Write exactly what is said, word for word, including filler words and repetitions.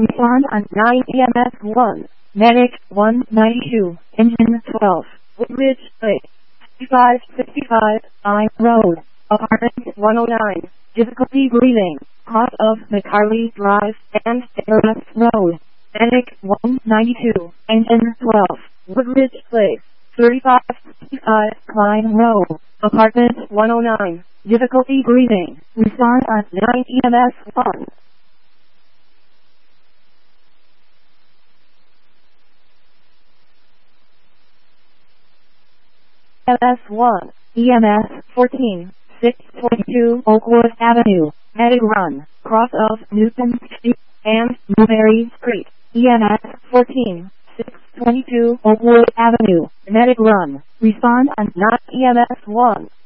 Respond on nine E M S one. Medic one ninety-two, Engine twelve, Woodridge Place, fifty-five sixty-five, I Road, Apartment one oh nine, difficulty breathing, cross of McCarley Drive and Terrace Road. Medic one ninety-two, Engine twelve, Woodridge Place, thirty-five sixty-five, Klein Road, Apartment one oh nine, difficulty breathing. Respond on nine E M S one. E M S one, E M S fourteen, six forty-two Oakwood Avenue, Medic Run, cross of Newton Street and Newberry Street. E M S fourteen, six twenty-two Oakwood Avenue, Medic Run. Respond on nine E M S one.